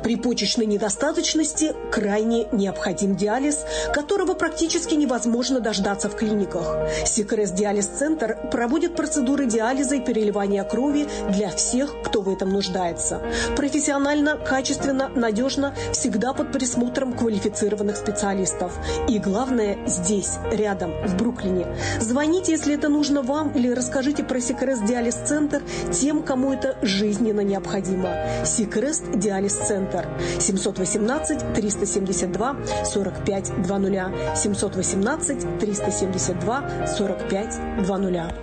При почечной недостаточности крайне необходим диализ, которого практически невозможно дождаться в клиниках. Сикрест Диализ-центр проводит процедуры диализа и переливания крови для всех, кто в этом нуждается. Профессионально, качественно, надежно, всегда под присмотром квалифицированных специалистов. И главное, здесь, рядом, в Бруклине. Звоните, если это нужно вам, или расскажите про Сикрест Диализ-центр тем, кому это жизненно необходимо. Сикрест Диализ-центр. 718-372-4520. 718-372-4520.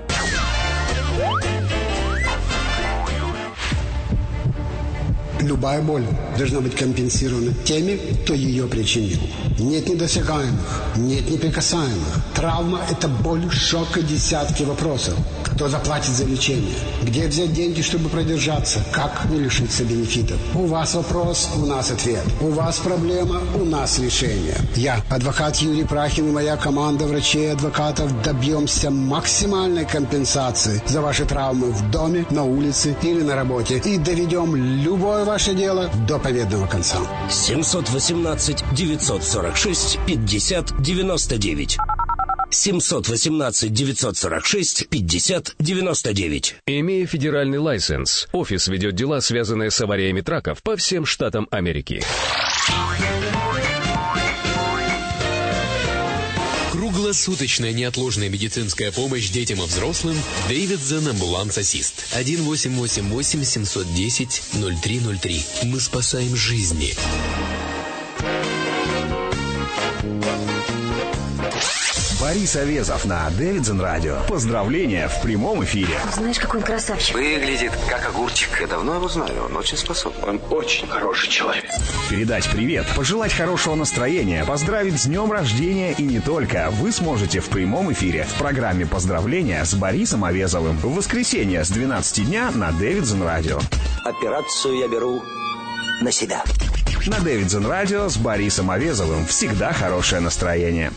Любая боль должна быть компенсирована теми, кто ее причинил. Нет недосягаемых, нет неприкасаемых. Травма – это боль, шок и десятки вопросов. Кто заплатит за лечение? Где взять деньги, чтобы продержаться? Как не лишиться бенефитов? У вас вопрос, у нас ответ. У вас проблема, у нас решение. Я, адвокат Юрий Прахин, и моя команда врачей и адвокатов добьемся максимальной компенсации за ваши травмы в доме, на улице или на работе. И доведем любое ваше дело до победного конца. 718-946-50-99. 718-946-50-99. Имея федеральный лайсенс, офис ведет дела, связанные с авариями траков по всем штатам Америки. Круглосуточная неотложная медицинская помощь детям и взрослым. Davidson Ambulance Assist. 1-888-710-0303. Мы спасаем жизни. Борис Авезов на Davidson радио. Поздравления в прямом эфире. Знаешь, какой он красавчик. Выглядит как огурчик. Я давно его знаю, он очень способен. Он очень хороший человек. Передать привет, пожелать хорошего настроения, поздравить с днем рождения и не только. Вы сможете в прямом эфире в программе «Поздравления» с Борисом Авезовым в воскресенье с 12 дня на Davidson радио. Операцию я беру на себя. На Davidson радио с Борисом Авезовым всегда хорошее настроение.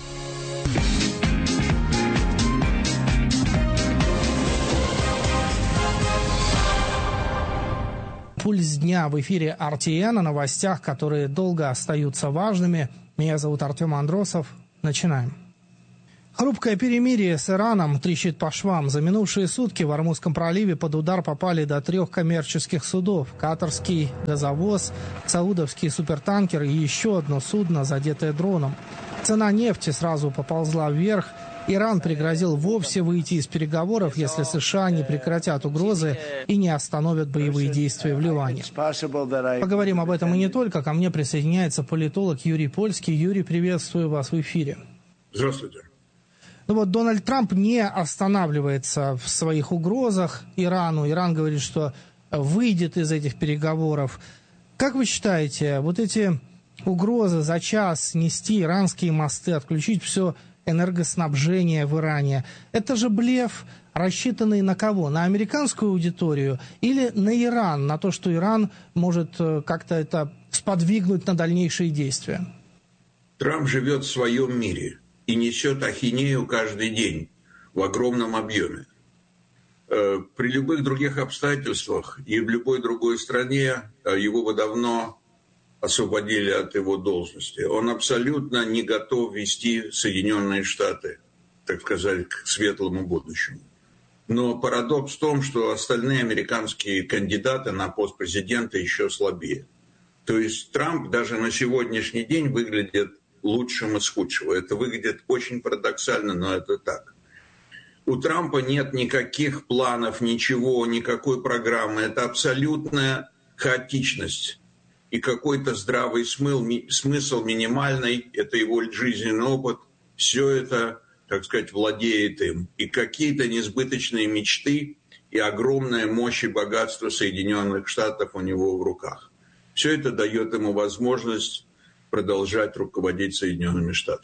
Пульс дня в эфире RTN о новостях, которые долго остаются важными. Меня зовут Артем Андросов. Начинаем. Хрупкое перемирие с Ираном трещит по швам. За минувшие сутки в Ормузском проливе под удар попали до 3 коммерческих судов. Катарский газовоз, саудовский супертанкер и еще одно судно, задетое дроном. Цена нефти сразу поползла вверх. Иран пригрозил вовсе выйти из переговоров, если США не прекратят угрозы и не остановят боевые действия в Ливане. Поговорим об этом и не только. Ко мне присоединяется политолог Юрий Польский. Юрий, приветствую вас в эфире. Здравствуйте. Ну вот Дональд Трамп не останавливается в своих угрозах Ирану. Иран говорит, что выйдет из этих переговоров. Как вы считаете, вот эти угрозы за час снести иранские мосты, отключить все энергоснабжение в Иране, это же блеф, рассчитанный на кого? На американскую аудиторию или на Иран, на то, что Иран может как-то это сподвигнуть на дальнейшие действия? Трамп живет в своем мире и несет ахинею каждый день в огромном объеме. При любых других обстоятельствах и в любой другой стране его бы давно освободили от его должности. Он абсолютно не готов вести Соединенные Штаты, так сказать, к светлому будущему. Но парадокс в том, что остальные американские кандидаты на пост президента еще слабее. То есть Трамп даже на сегодняшний день выглядит лучшим из худшего. Это выглядит очень парадоксально, но это так. У Трампа нет никаких планов, ничего, никакой программы. Это абсолютная хаотичность. И какой-то здравый смысл минимальный, это его жизненный опыт, все это, так сказать, владеет им. И какие-то несбыточные мечты и огромная мощь и богатство Соединенных Штатов у него в руках. Все это дает ему возможность продолжать руководить Соединенными Штатами.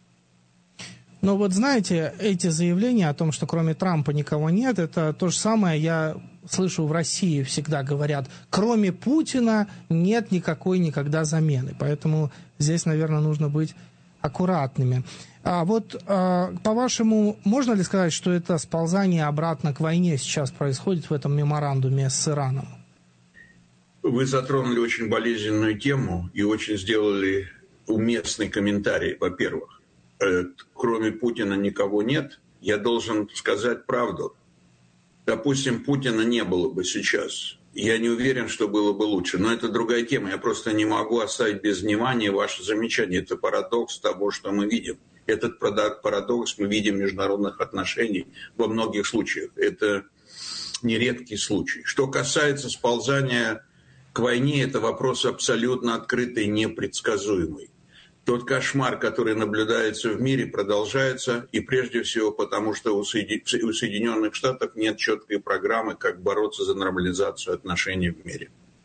Но вот знаете, эти заявления о том, что кроме Трампа никого нет, это то же самое я слышу в России всегда говорят, кроме Путина нет никакой никогда замены. Поэтому здесь, наверное, нужно быть аккуратными. А вот, по-вашему, можно ли сказать, что это сползание обратно к войне сейчас происходит в этом меморандуме с Ираном? Вы затронули очень болезненную тему и очень сделали уместный комментарий. Во-первых, кроме Путина никого нет. Я должен сказать правду. Допустим, Путина не было бы сейчас. Я не уверен, что было бы лучше. Но это другая тема. Я просто не могу оставить без внимания ваше замечание. Это парадокс того, что мы видим. Этот парадокс мы видим в международных отношениях во многих случаях. Это нередкий случай. Что касается сползания к войне, это вопрос абсолютно открытый и непредсказуемый. Тот кошмар, который наблюдается в мире, продолжается, и прежде всего потому, что у Соединенных Штатов нет четкой программы, как бороться за нормализацию отношений в мире.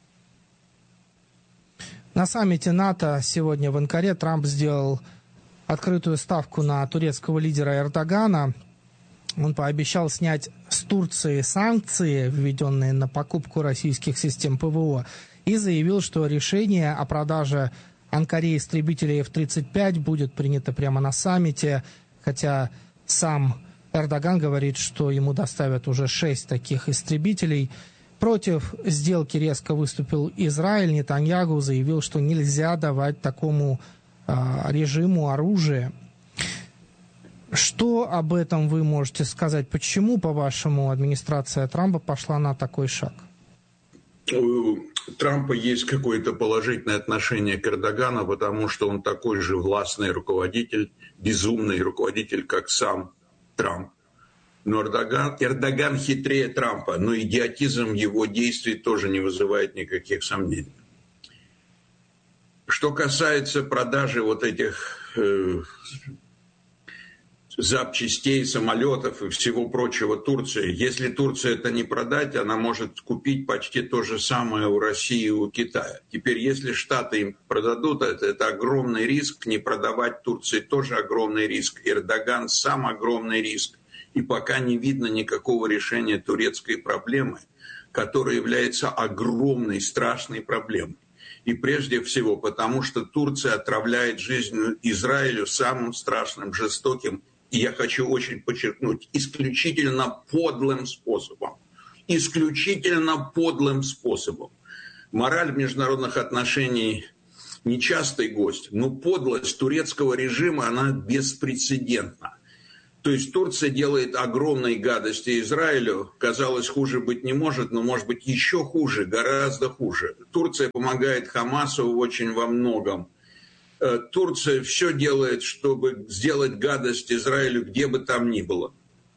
На саммите НАТО сегодня в Анкаре Трамп сделал открытую ставку на турецкого лидера Эрдогана. Он пообещал снять с Турции санкции, введенные на покупку российских систем ПВО, и заявил, что решение о продаже Анкаре истребителей F-35 будет принято прямо на саммите, хотя сам Эрдоган говорит, что ему доставят уже 6 таких истребителей. Против сделки резко выступил Израиль. Нетаньяху заявил, что нельзя давать такому режиму оружие. Что об этом вы можете сказать? Почему, по-вашему, администрация Трампа пошла на такой шаг? У Трампа есть какое-то положительное отношение к Эрдогану, потому что он такой же властный руководитель, безумный руководитель, как сам Трамп. Но Эрдоган хитрее Трампа, но идиотизм его действий тоже не вызывает никаких сомнений. Что касается продажи вот этих запчастей, самолетов и всего прочего Турции, если Турция это не продать, она может купить почти то же самое у России и у Китая. Теперь, если Штаты им продадут это огромный риск, не продавать Турции тоже огромный риск. Эрдоган сам огромный риск. И пока не видно никакого решения турецкой проблемы, которая является огромной, страшной проблемой. И прежде всего потому, что Турция отравляет жизнь Израилю самым страшным, жестоким, и я хочу очень подчеркнуть, исключительно подлым способом. Исключительно подлым способом. Мораль международных отношений нечастый гость, но подлость турецкого режима, она беспрецедентна. То есть Турция делает огромные гадости Израилю. Казалось, хуже быть не может, но может быть еще хуже, гораздо хуже. Турция помогает Хамасу очень во многом. Турция все делает, чтобы сделать гадость Израилю, где бы там ни было.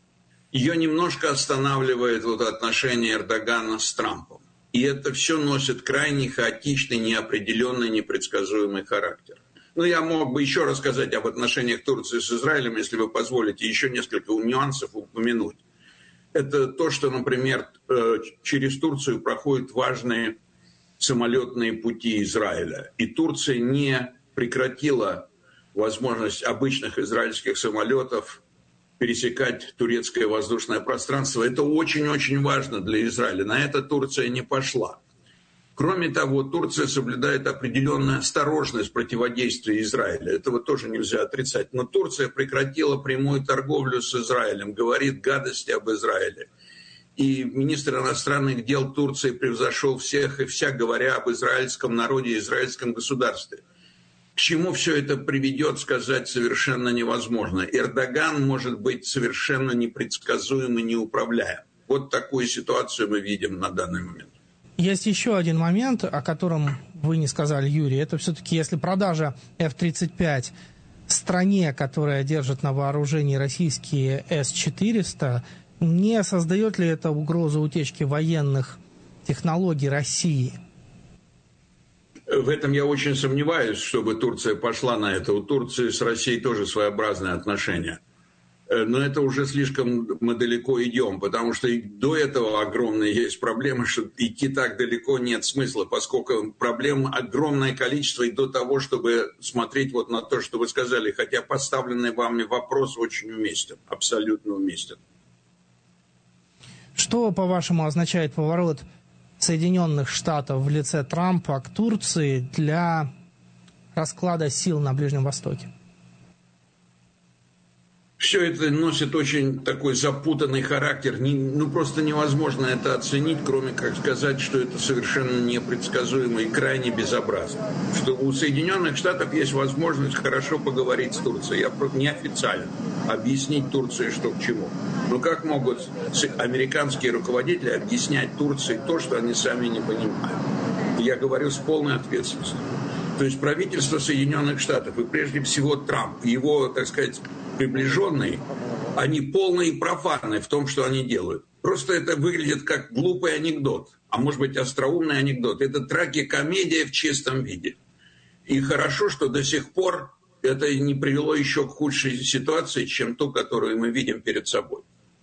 Ее немножко останавливает вот отношение Эрдогана с Трампом. И это все носит крайне хаотичный, неопределенный, непредсказуемый характер. Ну, я мог бы еще рассказать об отношениях Турции с Израилем, если вы позволите, еще несколько нюансов упомянуть. Это то, что, например, через Турцию проходят важные самолетные пути Израиля. И Турция не прекратила возможность обычных израильских самолетов пересекать турецкое воздушное пространство. Это очень-очень важно для Израиля. На это Турция не пошла. Кроме того, Турция соблюдает определенную осторожность в противодействии Израиля. Этого тоже нельзя отрицать. Но Турция прекратила прямую торговлю с Израилем, говорит гадости об Израиле. И министр иностранных дел Турции превзошел всех и вся, говоря об израильском народе и израильском государстве. К чему все это приведет, сказать совершенно невозможно. Эрдоган может быть совершенно непредсказуем и неуправляем. Вот такую ситуацию мы видим на данный момент. Есть еще один момент, о котором вы не сказали, Юрий. Это все-таки, если продажа F-35 стране, которая держит на вооружении российские С-400, не создает ли это угрозу утечки военных технологий России? В этом я очень сомневаюсь, чтобы Турция пошла на это. У Турции с Россией тоже своеобразные отношения. Но это уже слишком мы далеко идем, потому что и до этого огромные есть проблемы, что идти так далеко нет смысла, поскольку проблем огромное количество и до того, чтобы смотреть вот на то, что вы сказали, хотя поставленный вами вопрос очень уместен, абсолютно уместен. Что, по-вашему, означает поворот Соединенных Штатов в лице Трампа к Турции для расклада сил на Ближнем Востоке? Все это носит очень такой запутанный характер. Просто невозможно это оценить, кроме как сказать, что это совершенно непредсказуемо и крайне безобразно. Что у Соединенных Штатов есть возможность хорошо поговорить с Турцией. Я неофициально объяснить Турции, что к чему. Но как могут американские руководители объяснять Турции то, что они сами не понимают? Я говорю с полной ответственностью. То есть правительство Соединенных Штатов и прежде всего Трамп, его, так сказать, приближенные, они полные профаны в том, что они делают. Просто это выглядит как глупый анекдот, а может быть остроумный анекдот. Это трагикомедия в чистом виде. И хорошо, что до сих пор это не привело еще к худшей ситуации, чем ту, которую мы видим перед собой.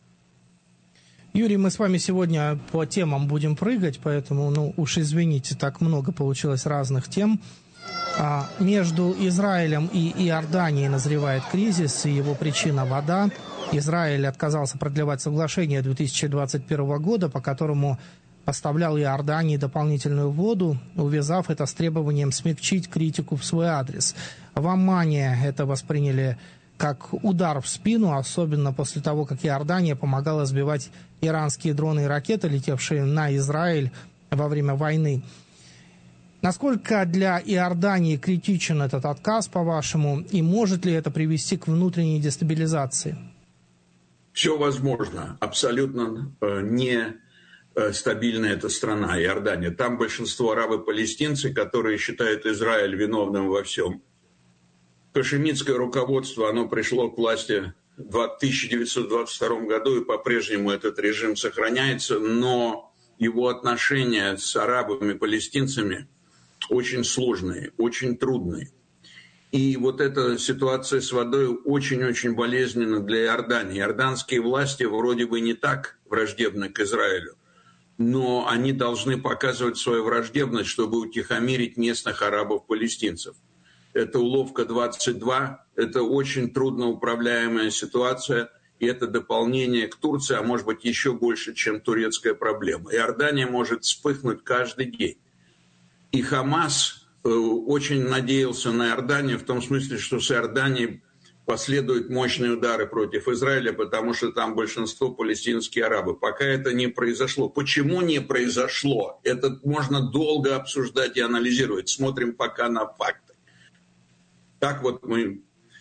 Юрий, мы с вами сегодня по темам будем прыгать, поэтому, уж извините, так много получилось разных тем. Между Израилем и Иорданией назревает кризис, и его причина – вода. Израиль отказался продлевать соглашение 2021 года, по которому поставлял Иордании дополнительную воду, увязав это с требованием смягчить критику в свой адрес. В Омане это восприняли как удар в спину, особенно после того, как Иордания помогала сбивать иранские дроны и ракеты, летевшие на Израиль во время войны. Насколько для Иордании критичен этот отказ, по-вашему, и может ли это привести к внутренней дестабилизации? Все возможно. Абсолютно нестабильная эта страна, Иордания. Там большинство арабы-палестинцы, которые считают Израиль виновным во всем. Хашемитское руководство, оно пришло к власти в 1922 году, и по-прежнему этот режим сохраняется, но его отношения с арабами-палестинцами очень сложные, очень трудные. И вот эта ситуация с водой очень-очень болезненна для Иордании. Иорданские власти вроде бы не так враждебны к Израилю, но они должны показывать свою враждебность, чтобы утихомирить местных арабов-палестинцев. Это уловка 22, это очень трудноуправляемая ситуация, и это дополнение к Турции, а может быть еще больше, чем турецкая проблема. Иордания может вспыхнуть каждый день. И Хамас очень надеялся на Иорданию в том смысле, что с Иорданией последуют мощные удары против Израиля, потому что там большинство палестинские арабы. Пока это не произошло. Почему не произошло? Это можно долго обсуждать и анализировать. Смотрим пока на факты. Так вот мы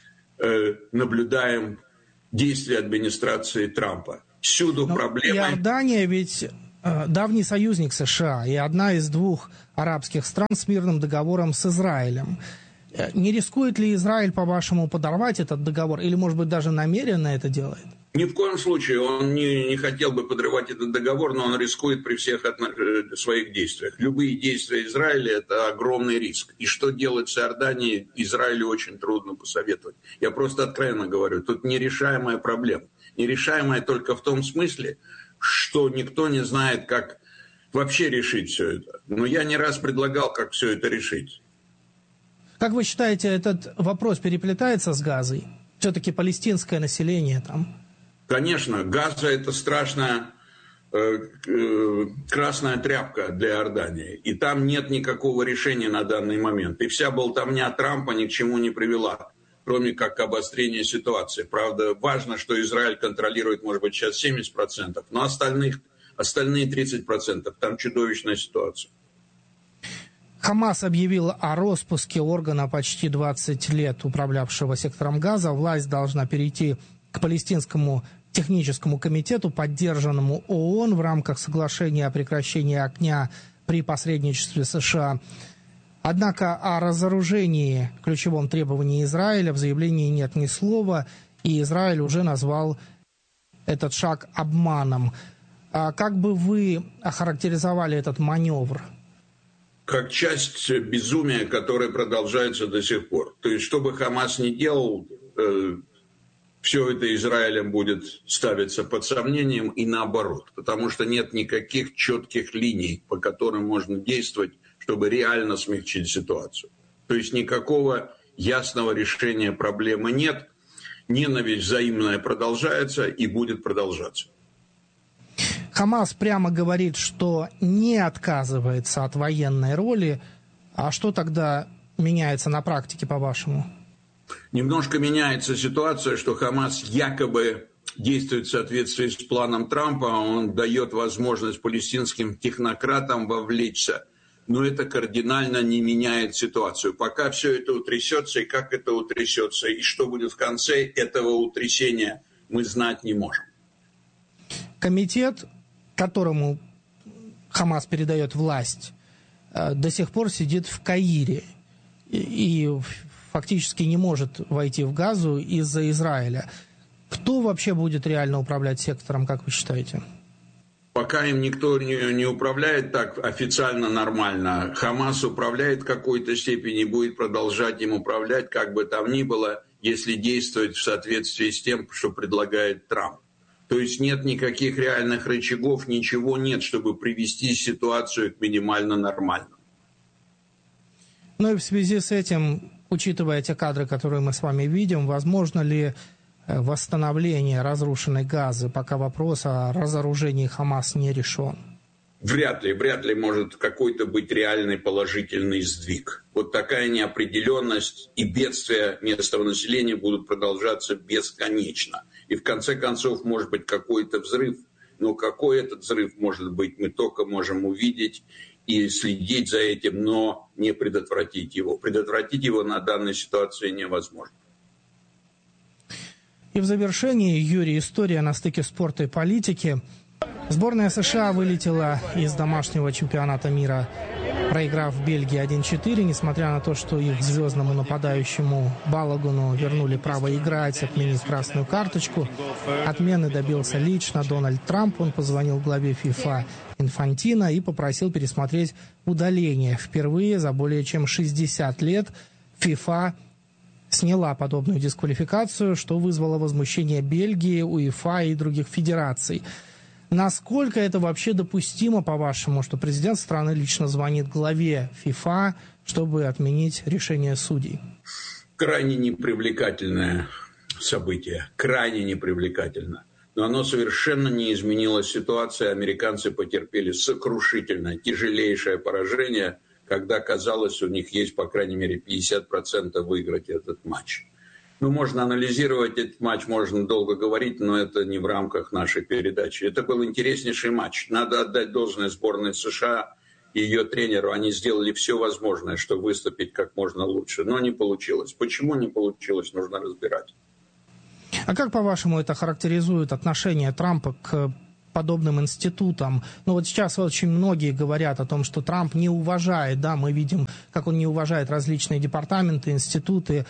наблюдаем действия администрации Трампа. Всюду проблемы. Иордания ведь давний союзник США и одна из двух арабских стран с мирным договором с Израилем. Не рискует ли Израиль, по-вашему, подорвать этот договор? Или, может быть, даже намеренно это делает? Ни в коем случае. Он не хотел бы подрывать этот договор, но он рискует при всех своих действиях. Любые действия Израиля – это огромный риск. И что делать с Иорданией, Израилю очень трудно посоветовать. Я просто откровенно говорю, тут нерешаемая проблема. Нерешаемая только в том смысле, что никто не знает, как вообще решить все это. Но я не раз предлагал, как все это решить. Как вы считаете, этот вопрос переплетается с Газой? Все-таки палестинское население там. Конечно, Газа – это страшная красная тряпка для Иордании. И там нет никакого решения на данный момент. И вся болтовня Трампа ни к чему не привела, кроме как к обострению ситуации. Правда, важно, что Израиль контролирует, может быть, сейчас 70%, но остальные 30%. Там чудовищная ситуация. Хамас объявил о распуске органа почти 20 лет управлявшего сектором Газа. Власть должна перейти к палестинскому техническому комитету, поддержанному ООН в рамках соглашения о прекращении огня при посредничестве США. Однако о разоружении, ключевом требовании Израиля, в заявлении нет ни слова, и Израиль уже назвал этот шаг обманом. А как бы вы охарактеризовали этот маневр? Как часть безумия, которое продолжается до сих пор. То есть, что бы Хамас ни делал, все это Израилем будет ставиться под сомнением и наоборот. Потому что нет никаких четких линий, по которым можно действовать, чтобы реально смягчить ситуацию. То есть никакого ясного решения проблемы нет. Ненависть взаимная продолжается и будет продолжаться. Хамас прямо говорит, что не отказывается от военной роли. А что тогда меняется на практике, по-вашему? Немножко меняется ситуация, что Хамас якобы действует в соответствии с планом Трампа, он дает возможность палестинским технократам вовлечься. Но это кардинально не меняет ситуацию. Пока все это утрясется, и как это утрясется, и что будет в конце этого утрясения, мы знать не можем. Комитет, которому Хамас передает власть, до сих пор сидит в Каире и фактически не может войти в Газу из-за Израиля. Кто вообще будет реально управлять сектором, как вы считаете? Пока им никто не управляет так официально нормально. Хамас управляет в какой-то степени, будет продолжать им управлять, как бы там ни было, если действовать в соответствии с тем, что предлагает Трамп. То есть нет никаких реальных рычагов, ничего нет, чтобы привести ситуацию к минимально нормальному. Ну и в связи с этим, учитывая те кадры, которые мы с вами видим, возможно ли восстановление разрушенной Газы, пока вопрос о разоружении Хамас не решен? Вряд ли может какой-то быть реальный положительный сдвиг. Вот такая неопределенность и бедствия местного населения будут продолжаться бесконечно. И в конце концов может быть какой-то взрыв. Но какой этот взрыв может быть, мы только можем увидеть и следить за этим, но не предотвратить его. Предотвратить его на данной ситуации невозможно. И в завершении, Юрий, история на стыке спорта и политики. Сборная США вылетела из домашнего чемпионата мира, проиграв в Бельгии 1-4, несмотря на то, что их звездному нападающему Балагуну вернули право играть, отменить красную карточку. Отмены добился лично Дональд Трамп. Он позвонил главе ФИФА Инфантино и попросил пересмотреть удаление. Впервые за более чем 60 лет ФИФА сняла подобную дисквалификацию, что вызвало возмущение Бельгии, УЕФА и других федераций. Насколько это вообще допустимо, по-вашему, что президент страны лично звонит главе ФИФА, чтобы отменить решение судей? Крайне непривлекательное событие, крайне непривлекательно. Но оно совершенно не изменило ситуацию. Американцы потерпели сокрушительное, тяжелейшее поражение, когда, казалось, у них есть, по крайней мере, 50% выиграть этот матч. Ну, можно анализировать этот матч, можно долго говорить, но это не в рамках нашей передачи. Это был интереснейший матч. Надо отдать должное сборной США и ее тренеру. Они сделали все возможное, чтобы выступить как можно лучше. Но не получилось. Почему не получилось, нужно разбирать. А как, по-вашему, это характеризует отношение Трампа к подобным институтам? Ну вот сейчас очень многие говорят о том, что Трамп не уважает, да, мы видим, как он не уважает различные департаменты, институты,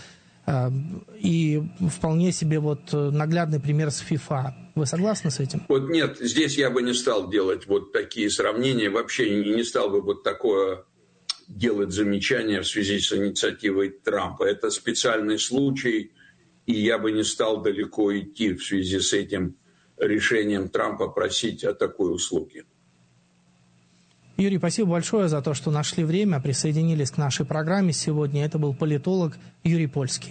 и вполне себе вот наглядный пример с ФИФА. Вы согласны с этим? Вот нет, здесь я бы не стал делать вот такие сравнения, вообще не стал бы вот такое делать замечание в связи с инициативой Трампа. Это специальный случай, и я бы не стал далеко идти в связи с этим решением Трампа просить о такой услуге. Юрий, спасибо большое за то, что нашли время, присоединились к нашей программе сегодня. Это был политолог Юрий Польский.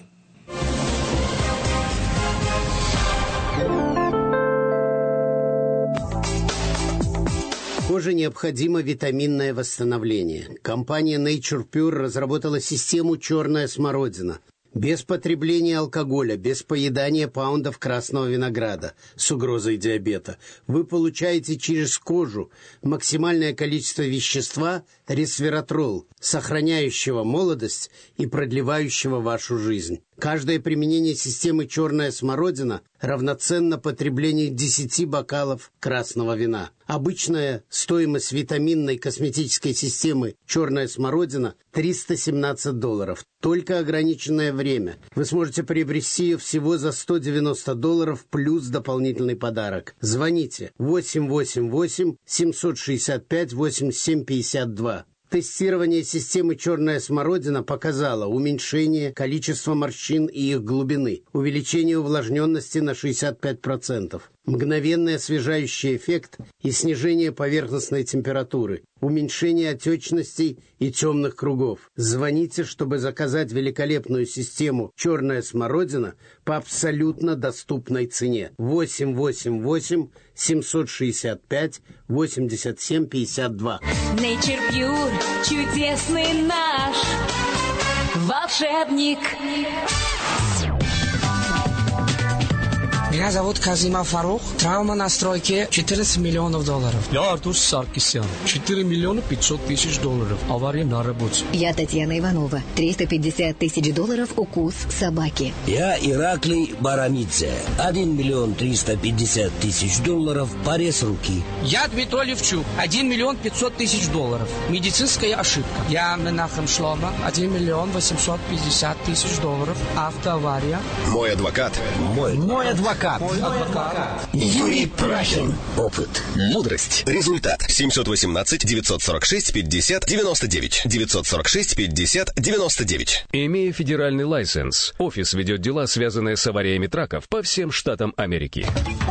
Коже необходимо витаминное восстановление. Компания Nature Pure разработала систему «Черная смородина». Без потребления алкоголя, без поедания паундов красного винограда с угрозой диабета. Вы получаете через кожу максимальное количество вещества ресвератрол, сохраняющего молодость и продлевающего вашу жизнь. Каждое применение системы «Черная смородина» равноценно потреблению 10 бокалов красного вина. Обычная стоимость витаминной косметической системы «Черная смородина» $317. Только ограниченное время. Вы сможете приобрести ее всего за $190 плюс дополнительный подарок. Звоните 888-765-8752. Тестирование системы «Черная смородина» показало уменьшение количества морщин и их глубины, увеличение увлажненности на 65%, мгновенный освежающий эффект и снижение поверхностной температуры, уменьшение отечностей и темных кругов. Звоните, чтобы заказать великолепную систему «Черная смородина» по абсолютно доступной цене. 888-765-8752. Nature Pure, чудесный наш волшебник. Меня зовут Казимов Фарух. Травма на стройке $14 миллионов. Я Артур Саркисян. $4 миллиона 500 тысяч. Авария на работе. Я Татьяна Иванова. $350 тысяч. Укус собаки. Я Ираклий Барамидзе. $1 миллион 350 тысяч. Порез руки. Я Дмитрий Левчук. $1 миллион 500 тысяч. Медицинская ошибка. Я Менахем Шлома. $1 миллион 850 тысяч. Автоавария. Мой адвокат. Мой адвокат. Юрий Прахин. Опыт. Мудрость. Результат. 718-946-50-99. 946-50-99. Имея федеральный лайсенс, офис ведет дела, связанные с авариями траков по всем штатам Америки.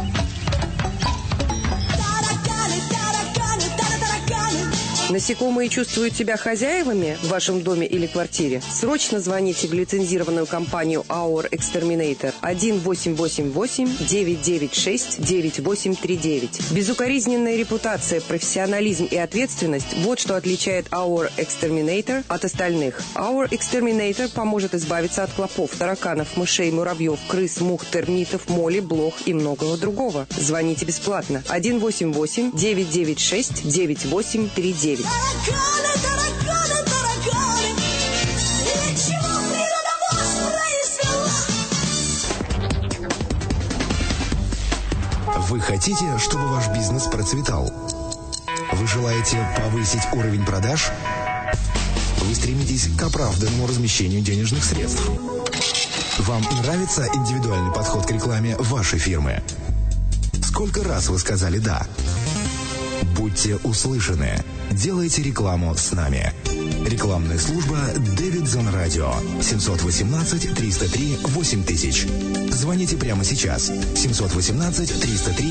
Насекомые чувствуют себя хозяевами в вашем доме или квартире? Срочно звоните в лицензированную компанию Our Exterminator 1-888-996-9839. Безукоризненная репутация, профессионализм и ответственность – вот что отличает Our Exterminator от остальных. Our Exterminator поможет избавиться от клопов, тараканов, мышей, муравьев, крыс, мух, термитов, моли, блох и многого другого. Звоните бесплатно. 1-888-996-9839. Тараканы, тараканы, тараканы, из чего природа вас произвела? Вы хотите, чтобы ваш бизнес процветал? Вы желаете повысить уровень продаж? Вы стремитесь к оправданному размещению денежных средств? Вам нравится индивидуальный подход к рекламе вашей фирмы? Сколько раз вы сказали «да»? Будьте услышаны. Делайте рекламу с нами. Рекламная служба Davidson Radio. 718-303-8000. Звоните прямо сейчас. 718-303-8000.